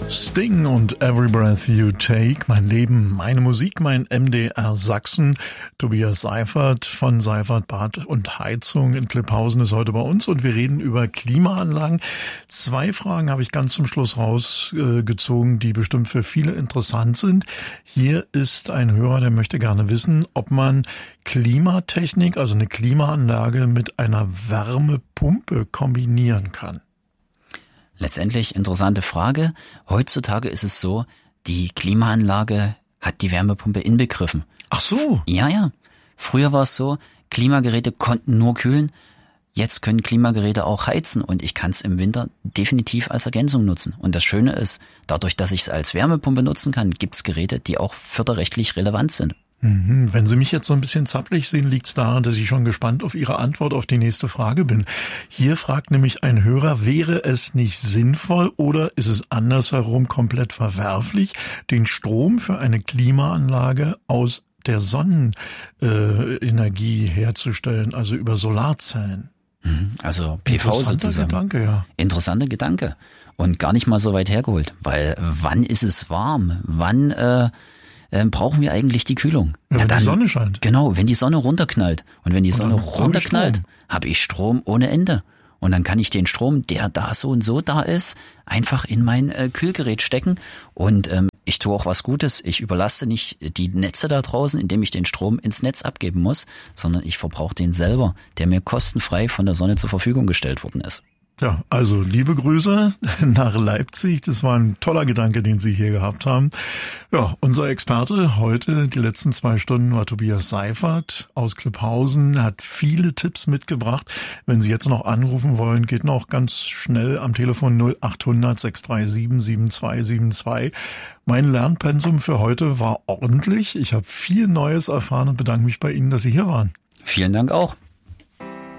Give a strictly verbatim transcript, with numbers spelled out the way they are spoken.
Sting und Every Breath You Take, mein Leben, meine Musik, mein M D R Sachsen. Tobias Seifert von Seifert Bad und Heizung in Klipphausen ist heute bei uns und wir reden über Klimaanlagen. Zwei Fragen habe ich ganz zum Schluss rausgezogen, die bestimmt für viele interessant sind. Hier ist ein Hörer, der möchte gerne wissen, ob man Klimatechnik, also eine Klimaanlage mit einer Wärmepumpe kombinieren kann. Letztendlich interessante Frage. Heutzutage ist es so, die Klimaanlage hat die Wärmepumpe inbegriffen. Ach so. Ja, ja. Früher war es so, Klimageräte konnten nur kühlen. Jetzt können Klimageräte auch heizen und ich kann es im Winter definitiv als Ergänzung nutzen. Und das Schöne ist, dadurch, dass ich es als Wärmepumpe nutzen kann, gibt es Geräte, die auch förderrechtlich relevant sind. Wenn Sie mich jetzt so ein bisschen zappelig sehen, liegt es daran, dass ich schon gespannt auf Ihre Antwort auf die nächste Frage bin. Hier fragt nämlich ein Hörer, wäre es nicht sinnvoll oder ist es andersherum komplett verwerflich, den Strom für eine Klimaanlage aus der Sonnenenergie herzustellen, also über Solarzellen? Also P V sozusagen. Gedanke, ja. Interessanter Gedanke und gar nicht mal so weit hergeholt, weil wann ist es warm? Wann äh, äh, brauchen wir eigentlich die Kühlung? Ja, wenn dann, die Sonne scheint. Genau, wenn die Sonne runterknallt. Und wenn die und Sonne runterknallt, habe ich Strom ohne Ende. Und dann kann ich den Strom, der da so und so da ist, einfach in mein äh, Kühlgerät stecken. Und ähm, ich tue auch was Gutes. Ich überlaste nicht die Netze da draußen, indem ich den Strom ins Netz abgeben muss, sondern ich verbrauche den selber, der mir kostenfrei von der Sonne zur Verfügung gestellt worden ist. Ja, also liebe Grüße nach Leipzig. Das war ein toller Gedanke, den Sie hier gehabt haben. Ja, unser Experte heute, die letzten zwei Stunden, war Tobias Seifert aus Klipphausen. Er hat viele Tipps mitgebracht. Wenn Sie jetzt noch anrufen wollen, geht noch ganz schnell am Telefon null acht hundert sechs drei sieben sieben zwei sieben zwei. Mein Lernpensum für heute war ordentlich. Ich habe viel Neues erfahren und bedanke mich bei Ihnen, dass Sie hier waren. Vielen Dank auch.